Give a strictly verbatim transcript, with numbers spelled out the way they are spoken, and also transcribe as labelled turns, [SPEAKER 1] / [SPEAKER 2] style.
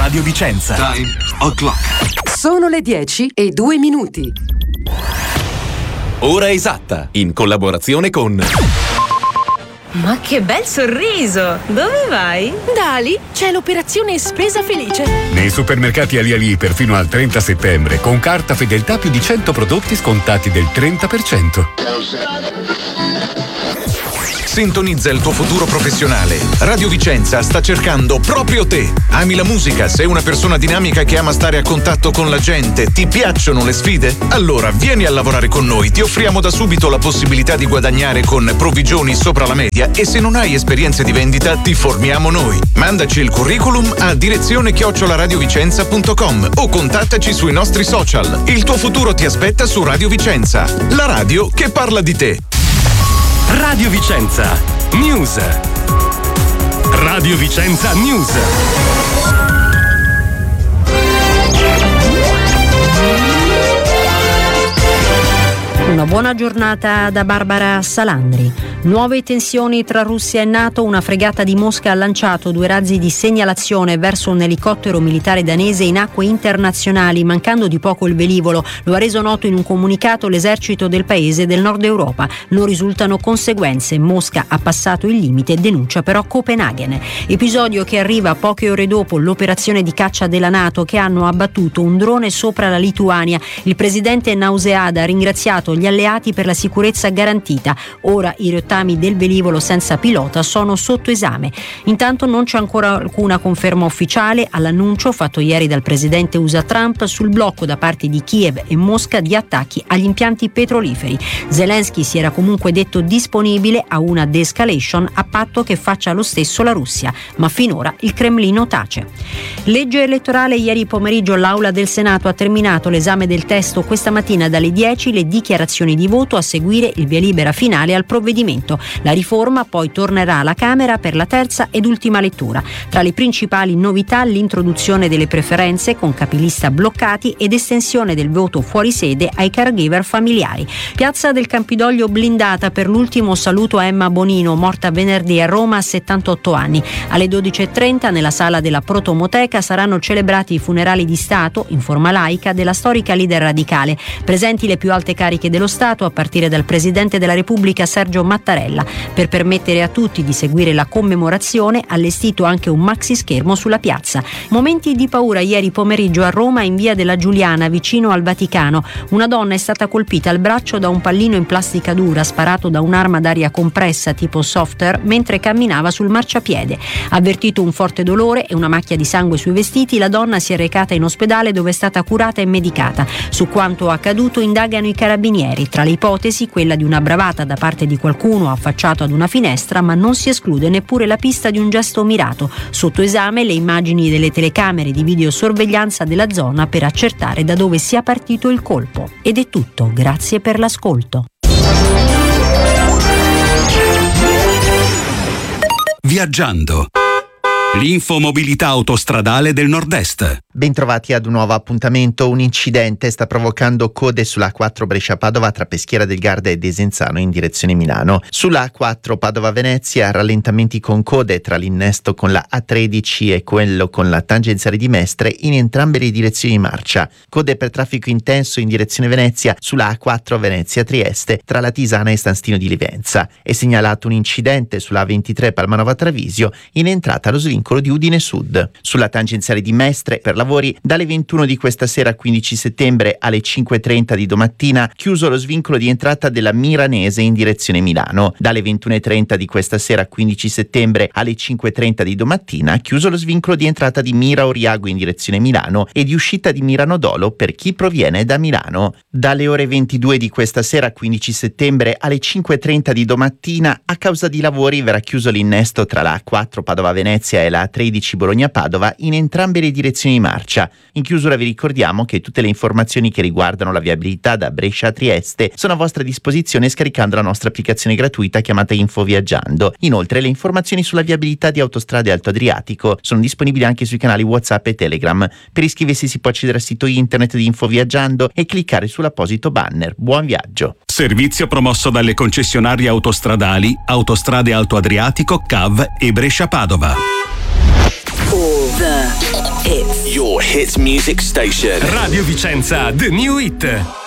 [SPEAKER 1] Radio Vicenza.
[SPEAKER 2] Time o'clock.
[SPEAKER 3] Sono le dieci e due minuti.
[SPEAKER 1] Ora esatta, in collaborazione con...
[SPEAKER 4] Ma che bel sorriso! Dove vai?
[SPEAKER 5] Da Ali c'è l'operazione Spesa Felice.
[SPEAKER 6] Nei supermercati Ali Ali perfino al trenta settembre, con carta fedeltà più di cento prodotti scontati del trenta per cento.
[SPEAKER 7] Sintonizza il tuo futuro professionale. Radio Vicenza sta cercando proprio te. Ami la musica? Sei una persona dinamica che ama stare a contatto con la gente? Ti piacciono le sfide? Allora vieni a lavorare con noi. Ti offriamo da subito la possibilità di guadagnare con provvigioni sopra la media e se non hai esperienze di vendita ti formiamo noi. Mandaci il curriculum a direzione chiocciola radiovicenza punto com o contattaci sui nostri social. Il tuo futuro ti aspetta su Radio Vicenza, la radio che parla di te.
[SPEAKER 1] Radio Vicenza News. Radio Vicenza News.
[SPEAKER 8] Una buona giornata da Barbara Salandri. Nuove tensioni tra Russia e NATO. Una fregata di Mosca ha lanciato due razzi di segnalazione verso un elicottero militare danese in acque internazionali, mancando di poco il velivolo. Lo ha reso noto in un comunicato l'esercito del paese del nord Europa. Non risultano conseguenze. Mosca ha passato il limite e denuncia però Copenaghen. Episodio che arriva poche ore dopo l'operazione di caccia della NATO, che hanno abbattuto un drone sopra la Lituania. Il presidente Nausea ha ringraziato gli alleati per la sicurezza garantita. Ora i rottami del velivolo senza pilota sono sotto esame. Intanto non c'è ancora alcuna conferma ufficiale all'annuncio fatto ieri dal presidente U S A Trump sul blocco da parte di Kiev e Mosca di attacchi agli impianti petroliferi. Zelensky si era comunque detto disponibile a una de-escalation a patto che faccia lo stesso la Russia, ma finora il Cremlino tace. Legge elettorale. Ieri pomeriggio l'Aula del Senato ha terminato l'esame del testo. Questa mattina dalle dieci le dichiarazioni di voto, a seguire il via libera finale al provvedimento. La riforma poi tornerà alla Camera per la terza ed ultima lettura. Tra le principali novità l'introduzione delle preferenze con capilista bloccati ed estensione del voto fuori sede ai caregiver familiari. Piazza del Campidoglio blindata per l'ultimo saluto a Emma Bonino, morta venerdì a Roma a settantotto anni. Alle dodici e trenta nella sala della Protomoteca saranno celebrati i funerali di Stato in forma laica della storica leader radicale. Presenti le più alte cariche dello Stato, a partire dal Presidente della Repubblica Sergio Mattarella. Per permettere a tutti di seguire la commemorazione, allestito anche un maxi schermo sulla piazza. Momenti di paura ieri pomeriggio a Roma, in via della Giuliana, vicino al Vaticano. Una donna è stata colpita al braccio da un pallino in plastica dura sparato da un'arma d'aria compressa tipo Softer mentre camminava sul marciapiede. Avvertito un forte dolore e una macchia di sangue sui vestiti, la donna si è recata in ospedale dove è stata curata e medicata. Su quanto accaduto indagano i carabinieri. Tra le ipotesi quella di una bravata da parte di qualcuno affacciato ad una finestra, ma non si esclude neppure la pista di un gesto mirato. Sotto esame le immagini delle telecamere di videosorveglianza della zona per accertare da dove sia partito il colpo. Ed è tutto, grazie per l'ascolto.
[SPEAKER 9] Viaggiando. L'infomobilità autostradale del Nord-Est.
[SPEAKER 10] Bentrovati ad un nuovo appuntamento. Un incidente sta provocando code sulla A quattro Brescia-Padova tra Peschiera del Garda e Desenzano in direzione Milano. Sulla A quattro Padova-Venezia rallentamenti con code tra l'innesto con la A tredici e quello con la tangenziale di Mestre in entrambe le direzioni di marcia. Code per traffico intenso in direzione Venezia sulla A quattro Venezia-Trieste tra la Tisana e Stanstino di Livenza. È segnalato un incidente sulla A ventitré Palmanova-Travisio in entrata allo svincolo di Udine Sud. Sulla tangenziale di Mestre per lavori dalle ventuno di questa sera quindici settembre alle cinque e trenta di domattina chiuso lo svincolo di entrata della Miranese in direzione Milano. Dalle ventuno e trenta di questa sera quindici settembre alle cinque e trenta di domattina chiuso lo svincolo di entrata di Mira Oriago in direzione Milano e di uscita di Mirano Dolo per chi proviene da Milano. Dalle ore ventidue di questa sera quindici settembre alle cinque e trenta di domattina a causa di lavori verrà chiuso l'innesto tra la A quattro Padova Venezia e la A tredici Bologna-Padova in entrambe le direzioni di marcia. In chiusura vi ricordiamo che tutte le informazioni che riguardano la viabilità da Brescia a Trieste sono a vostra disposizione scaricando la nostra applicazione gratuita chiamata Info Viaggiando. Inoltre le informazioni sulla viabilità di Autostrade Alto Adriatico sono disponibili anche sui canali WhatsApp e Telegram. Per iscriversi si può accedere al sito internet di Info Viaggiando e cliccare sull'apposito banner. Buon viaggio!
[SPEAKER 9] Servizio promosso dalle concessionarie autostradali Autostrade Alto Adriatico, C A V e Brescia Padova.
[SPEAKER 3] All the hits.
[SPEAKER 2] your hits music station.
[SPEAKER 1] Radio Vicenza, The New Hit.